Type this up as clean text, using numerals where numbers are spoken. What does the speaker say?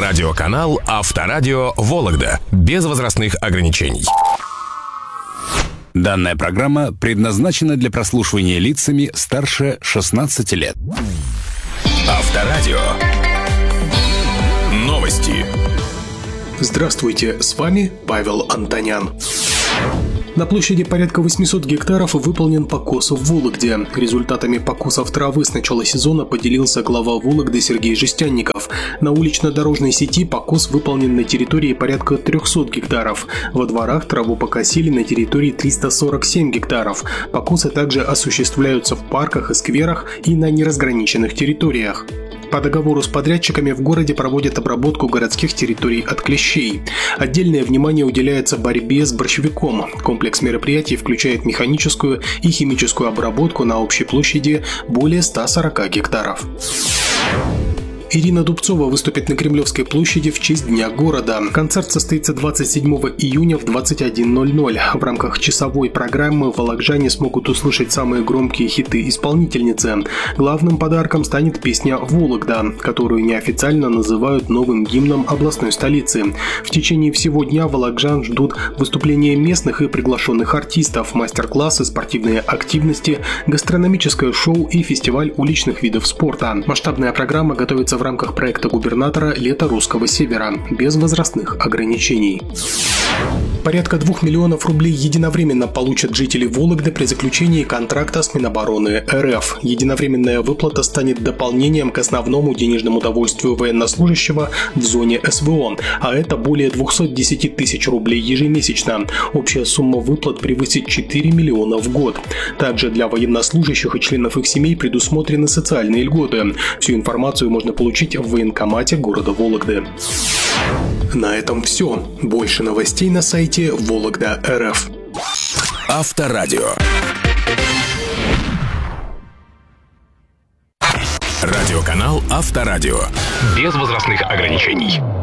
Радиоканал Авторадио Вологда. Без возрастных ограничений. Данная программа предназначена для прослушивания лицами старше 16 лет. Авторадио. Новости. Здравствуйте, с вами Павел Антонян. На площади порядка 800 гектаров выполнен покос в Вологде. Результатами покосов травы с начала сезона поделился глава Вологды Сергей Жестянников. На улично-дорожной сети покос выполнен на территории порядка 300 гектаров. Во дворах траву покосили на территории 347 гектаров. Покосы также осуществляются в парках и скверах и на неразграниченных территориях. По договору с подрядчиками в городе проводят обработку городских территорий от клещей. Отдельное внимание уделяется борьбе с борщевиком. Комплекс мероприятий включает механическую и химическую обработку на общей площади более 140 гектаров. Ирина Дубцова выступит на Кремлевской площади в честь Дня города. Концерт состоится 27 июня в 21:00. В рамках часовой программы вологжане смогут услышать самые громкие хиты исполнительницы. Главным подарком станет песня «Вологда», которую неофициально называют новым гимном областной столицы. В течение всего дня вологжан ждут выступления местных и приглашенных артистов, мастер-классы, спортивные активности, гастрономическое шоу и фестиваль уличных видов спорта. Масштабная программа готовится в рамках проекта губернатора «Лето русского севера» без возрастных ограничений. Порядка 2 миллионов рублей единовременно получат жители Вологды при заключении контракта с Минобороны РФ. Единовременная выплата станет дополнением к основному денежному удовольствию военнослужащего в зоне СВО, а это более 210 тысяч рублей ежемесячно. Общая сумма выплат превысит 4 миллиона в год. Также для военнослужащих и членов их семей предусмотрены социальные льготы. Всю информацию можно получить в военкомате города Вологды. На этом все. Больше новостей на сайте Вологда.РФ. Авторадио. Радиоканал Авторадио. Без возрастных ограничений.